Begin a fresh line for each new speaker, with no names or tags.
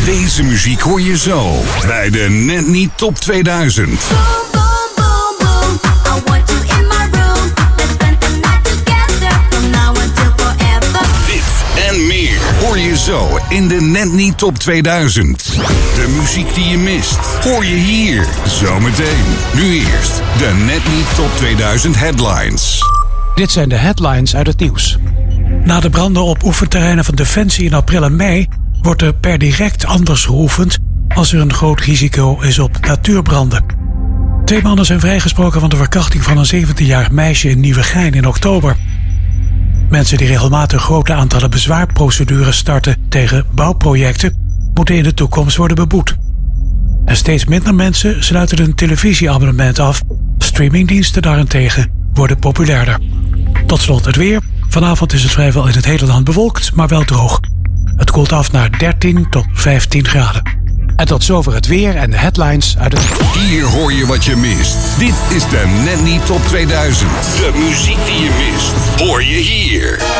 Deze muziek hoor je zo bij de Net Niet Top 2000. Dit en meer hoor je zo in de Net Niet Top 2000. De muziek die je mist, hoor je hier zometeen. Nu eerst de Net Niet Top 2000 headlines.
Dit zijn de headlines uit het nieuws. Na de branden op oefenterreinen van Defensie in april en mei wordt er per direct anders geoefend als er een groot risico is op natuurbranden. 2 mannen zijn vrijgesproken van de verkrachting van een 17-jarig meisje in Nieuwegein in oktober. Mensen die regelmatig grote aantallen bezwaarprocedures starten tegen bouwprojecten moeten in de toekomst worden beboet. En steeds minder mensen sluiten een televisieabonnement af. Streamingdiensten daarentegen worden populairder. Tot slot het weer. Vanavond is het vrijwel in het hele land bewolkt, maar wel droog. Het koelt af naar 13 tot 15 graden. En tot zover het weer en de headlines uit het...
Hier hoor je wat je mist. Dit is de Net Niet Top 2000. De muziek die je mist, hoor je hier.